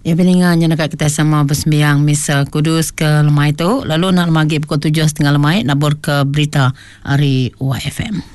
Ya peningannya nak kita sama bersembiang Misa Kudus ke lemai tu. Lalu nak lagi pukul 7.30 lemai nak bor ke berita hari YFM.